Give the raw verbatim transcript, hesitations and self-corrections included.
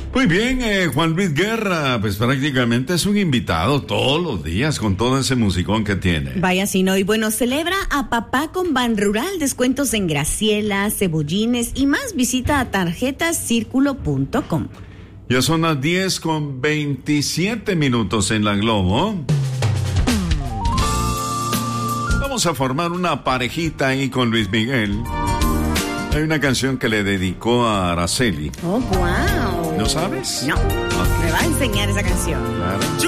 Muy bien, eh, Juan Luis Guerra, pues prácticamente es un invitado todos los días con todo ese musicón que tiene. Vaya si no, y bueno, celebra a papá con Ban Rural, descuentos en Graciela, Cebollines y más. Visita a tarjetas círculo punto com. Ya son las diez con veintisiete minutos en la Globo. Vamos a formar una parejita ahí con Luis Miguel. Hay una canción que le dedicó a Araceli. Oh, wow. ¿No sabes? No, Okay. me va a enseñar esa canción. Claro.